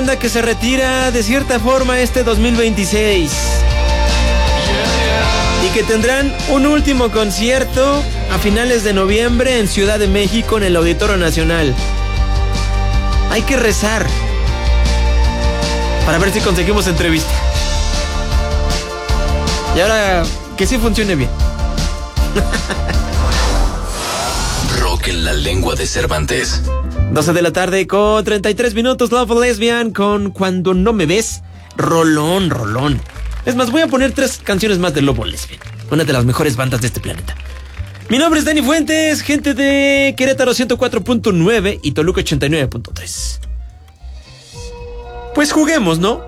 banda que se retira de cierta forma este 2026 y que tendrán un último concierto a finales de noviembre en Ciudad de México en el Auditorio Nacional. Hay que rezar para ver si conseguimos entrevista. Y ahora que sí funcione bien. Rock en la lengua de Cervantes. 12 de la tarde con 33 minutos. Love Lesbian con Cuando no me ves. Rolón. Es más, voy a poner 3 canciones más de Love Lesbian, una de las mejores bandas de este planeta. Mi nombre es Dani Fuentes, gente de Querétaro 104.9 y Toluca 89.3. Pues juguemos, ¿no?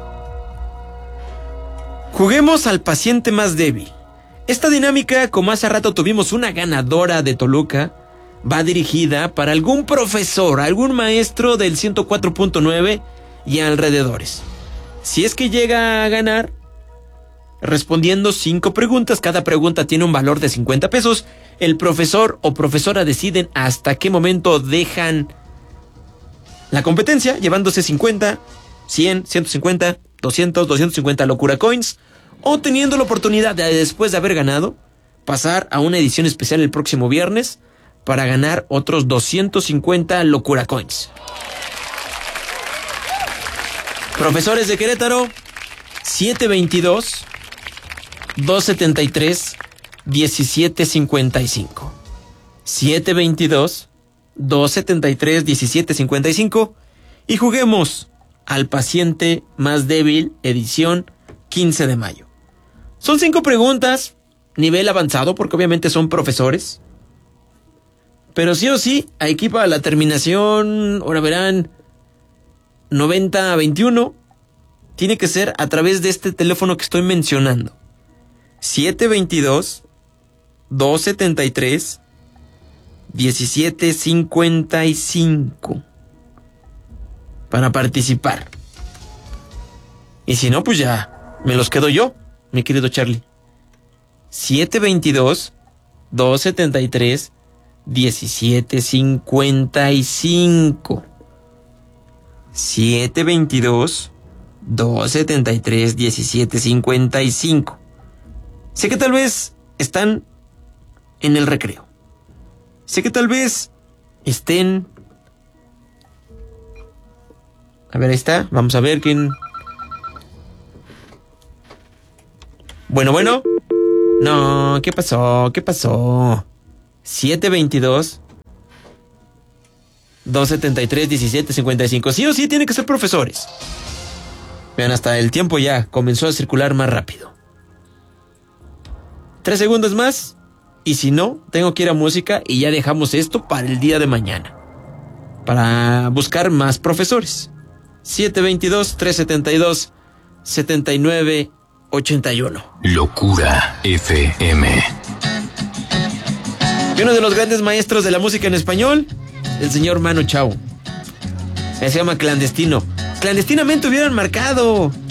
Juguemos al paciente más débil. Esta dinámica, como hace rato tuvimos una ganadora de Toluca, va dirigida para algún profesor, algún maestro del 104.9 y alrededores. Si es que llega a ganar, respondiendo 5 preguntas, cada pregunta tiene un valor de 50 pesos, el profesor o profesora deciden hasta qué momento dejan la competencia, llevándose 50, 100, 150, 200, 250 locura coins, o teniendo la oportunidad de, después de haber ganado, pasar a una edición especial el próximo viernes para ganar otros 250 locura coins. Profesores de Querétaro, 722 273 1755. 722 273 1755 y juguemos al paciente más débil, edición 15 de mayo. Son 5 preguntas, nivel avanzado, porque obviamente son profesores. Pero sí o sí, a equipo a la terminación, ahora verán, 9021, tiene que ser a través de este teléfono que estoy mencionando. 722 273 1755 para participar. Y si no, pues ya me los quedo yo, mi querido Charlie. 722 273 1755. 722 273 1755. Sé que tal vez están en el recreo. Sé que tal vez estén... A ver, ahí está. Vamos a ver quién... Bueno. No, ¿qué pasó? 722 273 1755. Sí o sí tiene que ser profesores. Vean, hasta el tiempo ya comenzó a circular más rápido. 3 segundos más. Y si no, tengo que ir a música y ya dejamos esto para el día de mañana, para buscar más profesores. 722-372-7981. Locura FM. Y uno de los grandes maestros de la música en español, el señor Manu Chao. Se llama Clandestino. Clandestinamente hubieran marcado.